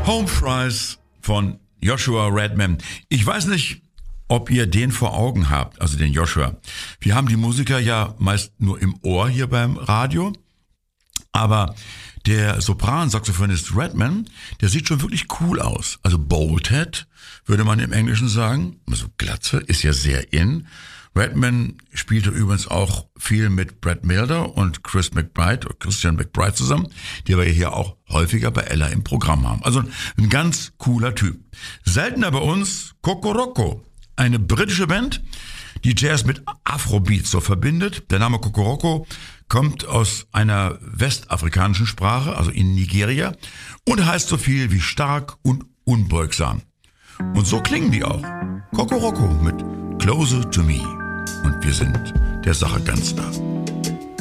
Home Fries von Joshua Redman. Ich weiß nicht, ob ihr den vor Augen habt, also den Joshua. Wir haben die Musiker ja meist nur im Ohr hier beim Radio, aber der Sopran-Saxophonist Redman, der sieht schon wirklich cool aus. Also Baldhead, würde man im Englischen sagen. Also Glatze ist ja sehr in. Redman spielte übrigens auch viel mit Brad Milder und Christian McBride zusammen, die wir hier auch häufiger bei Ella im Programm haben. Also ein ganz cooler Typ. Seltener bei uns Kokoroko, eine britische Band, die Jazz mit Afrobeat so verbindet. Der Name Kokoroko kommt aus einer westafrikanischen Sprache, also in Nigeria, und heißt so viel wie stark und unbeugsam. Und so klingen die auch. Kokoroko mit Closer to Me. Und wir sind der Sache ganz nah.